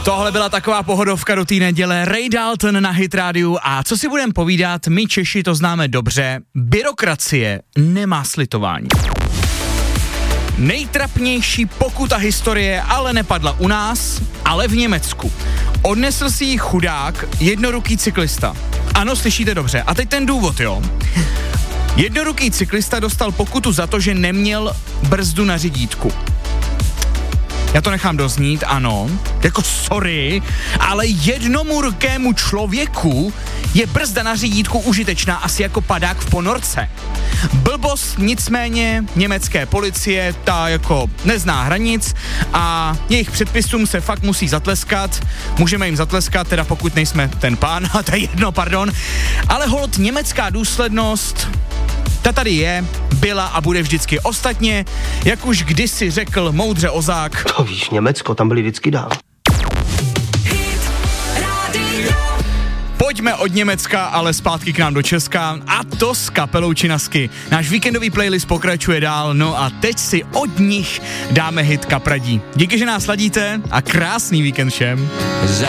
Tohle byla taková pohodovka do té neděle. Ray Dalton na Hit Radio a co si budem povídat, my Češi to známe dobře, byrokracie nemá slitování. Nejtrapnější pokuta historie ale nepadla u nás, ale v Německu. Odnesl si ji chudák jednoruký cyklista. Ano, slyšíte dobře. A teď ten důvod, jo. Jednoruký cyklista dostal pokutu za to, že neměl brzdu na řidítku. Já to nechám doznít, ano, jako sorry, ale jednomu rukému člověku je brzda na řídítku užitečná asi jako padák v ponorce. Blbost, nicméně německé policie, ta jako nezná hranic a jejich předpisům se fakt musí zatleskat. Můžeme jim zatleskat, teda pokud nejsme ten pán, a to je jedno, pardon, ale holt německá důslednost, ta tady je, byla a bude vždycky. Ostatně, jak už kdysi řekl moudře Ozák. To víš, Německo, tam byli vždycky dál. Pojďme od Německa, ale zpátky k nám do Česka a to s kapelou Činasky. Náš víkendový playlist pokračuje dál, no a teď si od nich dáme hit Kapradí. Díky, že nás sladíte a krásný víkend všem.